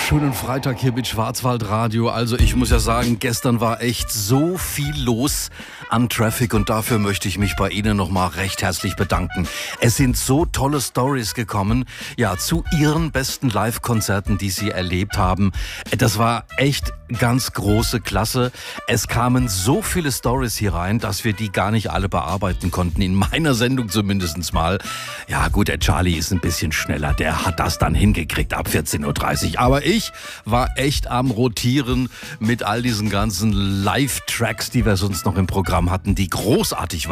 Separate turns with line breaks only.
Schönen Freitag hier mit Schwarzwaldradio. Also ich muss ja sagen, gestern war echt so viel los an Traffic und dafür möchte ich mich bei Ihnen nochmal recht herzlich bedanken. Es sind so tolle Stories gekommen, ja, zu Ihren besten Live-Konzerten, die Sie erlebt haben. Das war echt ganz große Klasse. Es kamen so viele Stories hier rein, dass wir die gar nicht alle bearbeiten konnten, in meiner Sendung zumindest mal. Ja gut, der Charlie ist ein bisschen schneller, der hat das dann hingekriegt ab 14.30 Uhr. Aber ich war echt am Rotieren mit all diesen ganzen Live-Tracks, die wir sonst noch im Programm hatten, die großartig waren.